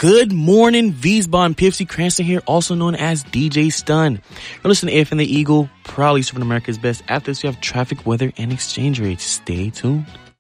Good morning, Wiesbaden, Pipsy Cranston here, also known as DJ Stun. You're listening to AFN the Eagle, proudly serving America's best. After this, we have traffic, weather, and exchange rates. Stay tuned.